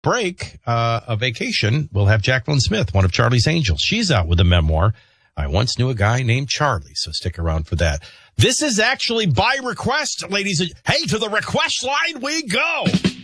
break, a vacation, we'll have Jacqueline Smith, one of Charlie's Angels. She's out with a memoir. I once knew a guy named Charlie, so stick around for that. This is actually by request, ladies. Hey, to the request line we go.